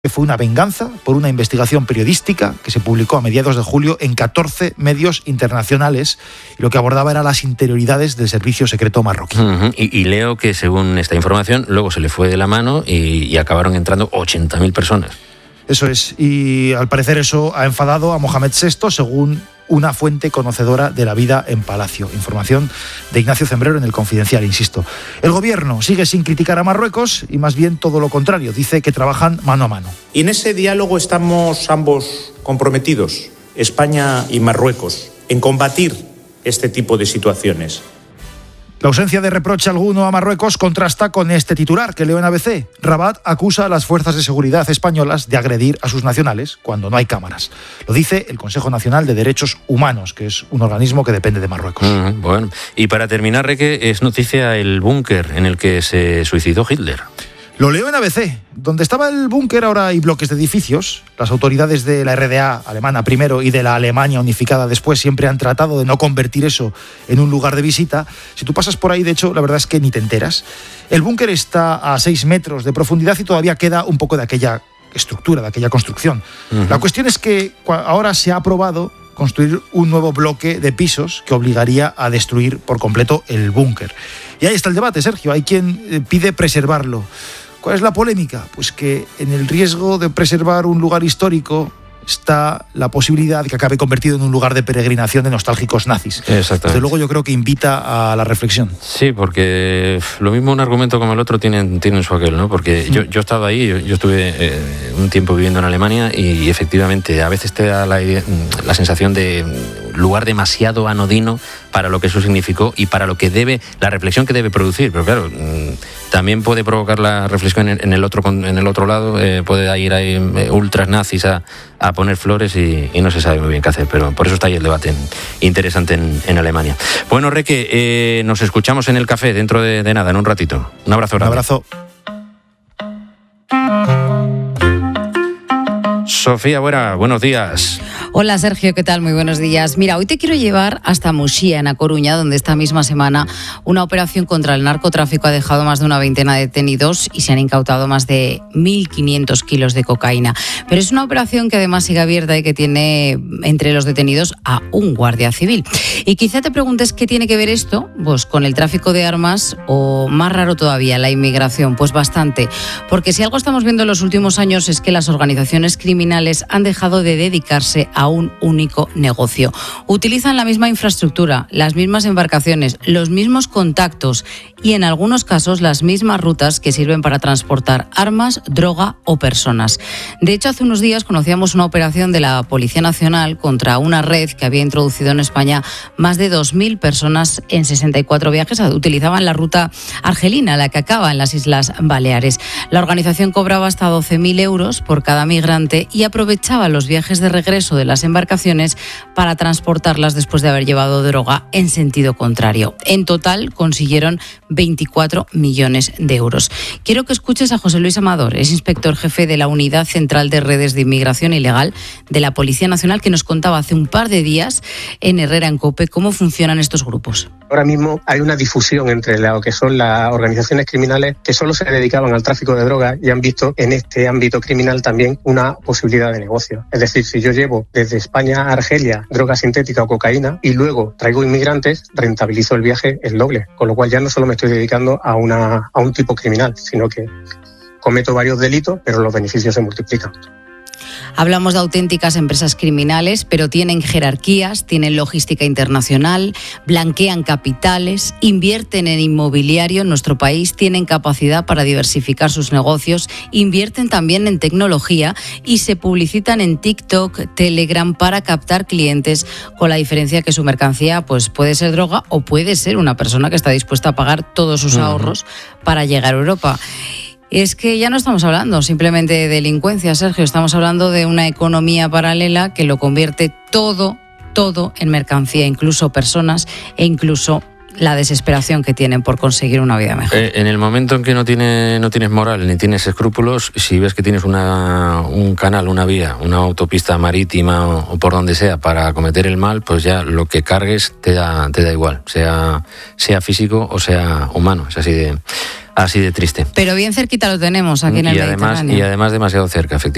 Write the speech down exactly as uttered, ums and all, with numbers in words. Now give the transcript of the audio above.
que fue una venganza por una investigación periodística que se publicó a mediados de julio en catorce medios internacionales, y lo que abordaba era las interioridades del servicio secreto marroquí. Uh-huh. Y, y leo que, según esta información, luego se le fue de la mano y, y acabaron entrando ochenta mil personas. Eso es, y al parecer eso ha enfadado a Mohamed sexto, según una fuente conocedora de la vida en Palacio. Información de Ignacio Zembrero en El Confidencial, insisto. El gobierno sigue sin criticar a Marruecos y más bien todo lo contrario. Dice que trabajan mano a mano. Y en ese diálogo estamos ambos comprometidos, España y Marruecos, en combatir este tipo de situaciones. La ausencia de reproche alguno a Marruecos contrasta con este titular que leo en A B C. Rabat acusa a las fuerzas de seguridad españolas de agredir a sus nacionales cuando no hay cámaras. Lo dice el Consejo Nacional de Derechos Humanos, que es un organismo que depende de Marruecos. Mm, bueno, y para terminar, Reque, es noticia el búnker en el que se suicidó Hitler. Lo leo en A B C. Donde estaba el búnker ahora hay bloques de edificios. Las autoridades de la R D A alemana primero y de la Alemania unificada después siempre han tratado de no convertir eso en un lugar de visita. Si tú pasas por ahí, de hecho, la verdad es que ni te enteras. El búnker está a seis metros de profundidad y todavía queda un poco de aquella estructura, de aquella construcción. Uh-huh. La cuestión es que ahora se ha aprobado construir un nuevo bloque de pisos que obligaría a destruir por completo el búnker. Y ahí está el debate, Sergio. Hay quien pide preservarlo. ¿Cuál es la polémica? Pues que en el riesgo de preservar un lugar histórico está la posibilidad de que acabe convertido en un lugar de peregrinación de nostálgicos nazis. Exactamente. Desde luego yo creo que invita a la reflexión. Sí, porque lo mismo un argumento como el otro tienen, tienen su aquel, ¿no? Porque yo, yo he estado ahí, yo, yo estuve eh, un tiempo viviendo en Alemania y efectivamente a veces te da la, la sensación de lugar demasiado anodino para lo que eso significó y para lo que debe, la reflexión que debe producir. Pero claro, también puede provocar la reflexión en el otro, en el otro lado, eh, puede ir ahí ultras nazis a, a poner flores y, y no se sabe muy bien qué hacer, pero por eso está ahí el debate en, interesante en, en Alemania. Bueno, Reque, eh, nos escuchamos en el café dentro de, de nada, en un ratito. Un abrazo grande. Un abrazo. Sofía Buera, buenos días. Hola Sergio, ¿qué tal? Muy buenos días. Mira, hoy te quiero llevar hasta Muxía, en A Coruña, donde esta misma semana una operación contra el narcotráfico ha dejado más de una veintena de detenidos y se han incautado más de mil quinientos kilos de cocaína. Pero es una operación que además sigue abierta y que tiene entre los detenidos a un guardia civil. Y quizá te preguntes qué tiene que ver esto pues con el tráfico de armas o, más raro todavía, la inmigración. Pues bastante, porque si algo estamos viendo en los últimos años es que las organizaciones criminales han dejado de dedicarse a a un único negocio. Utilizan la misma infraestructura, las mismas embarcaciones, los mismos contactos y en algunos casos las mismas rutas que sirven para transportar armas, droga o personas. De hecho, hace unos días conocíamos una operación de la Policía Nacional contra una red que había introducido en España más de dos mil personas en sesenta y cuatro viajes. Utilizaban la ruta argelina, la que acaba en las Islas Baleares. La organización cobraba hasta doce mil euros por cada migrante y aprovechaba los viajes de regreso de las embarcaciones para transportarlas después de haber llevado droga en sentido contrario. En total consiguieron veinticuatro millones de euros. Quiero que escuches a José Luis Amador, es inspector jefe de la Unidad Central de Redes de Inmigración Ilegal de la Policía Nacional, que nos contaba hace un par de días en Herrera en COPE cómo funcionan estos grupos. Ahora mismo hay una difusión entre lo que son las organizaciones criminales que solo se dedicaban al tráfico de drogas y han visto en este ámbito criminal también una posibilidad de negocio. Es decir, si yo llevo desde España a Argelia droga sintética o cocaína y luego traigo inmigrantes, rentabilizo el viaje el doble. Con lo cual ya no solo me estoy dedicando a, una, a un tipo criminal, sino que cometo varios delitos, pero los beneficios se multiplican. Hablamos de auténticas empresas criminales, pero tienen jerarquías, tienen logística internacional, blanquean capitales, invierten en inmobiliario en nuestro país, tienen capacidad para diversificar sus negocios, invierten también en tecnología y se publicitan en TikTok, Telegram para captar clientes, con la diferencia que su mercancía pues, puede ser droga o puede ser una persona que está dispuesta a pagar todos sus ahorros uh-huh. para llegar a Europa. Es que ya no estamos hablando simplemente de delincuencia, Sergio, estamos hablando de una economía paralela que lo convierte todo, todo en mercancía, incluso personas e incluso la desesperación que tienen por conseguir una vida mejor. Eh, en el momento en que no, tiene, no tienes moral ni tienes escrúpulos, si ves que tienes una, un canal, una vía, una autopista marítima o, o por donde sea para cometer el mal, pues ya lo que cargues te da, te da igual, sea, sea físico o sea humano, es así de... Así de triste. Pero bien cerquita lo tenemos aquí en el y además, Mediterráneo. Y además demasiado cerca, efectivamente.